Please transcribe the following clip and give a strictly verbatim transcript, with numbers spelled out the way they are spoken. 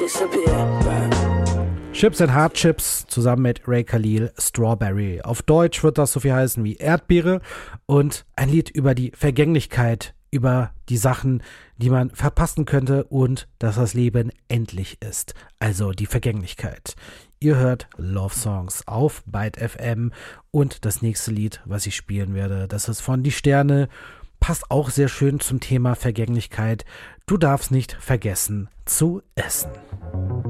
Chips and Hard Chips zusammen mit Ray Khalil, Strawberry. Auf Deutsch wird das so viel heißen wie Erdbeere und ein Lied über die Vergänglichkeit, über die Sachen, die man verpassen könnte und dass das Leben endlich ist. Also die Vergänglichkeit. Ihr hört Love Songs auf Byte F M und das nächste Lied, was ich spielen werde, das ist von Die Sterne. Passt auch sehr schön zum Thema Vergänglichkeit. Du darfst nicht vergessen zu essen.